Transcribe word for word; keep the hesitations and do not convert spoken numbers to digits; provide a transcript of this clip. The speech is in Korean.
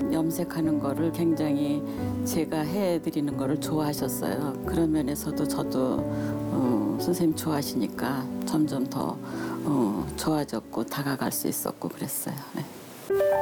염색하는 거를 굉장히 제가 해드리는 거를 좋아하셨어요. 그런 면에서도 저도 어, 선생님 좋아하시니까 점점 더 어, 좋아졌고 다가갈 수 있었고 그랬어요. 네.